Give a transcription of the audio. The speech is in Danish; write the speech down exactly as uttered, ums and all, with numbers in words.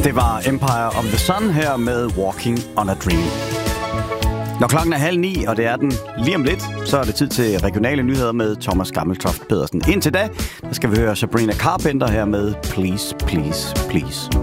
Det var Empire of the Sun her med Walking on a Dream. Når klokken er halv ni, og det er den lige om lidt, så er det tid til regionale nyheder med Thomas Gammeltoft Pedersen. Indtil da, der skal vi høre Sabrina Carpenter her med Please, Please, Please.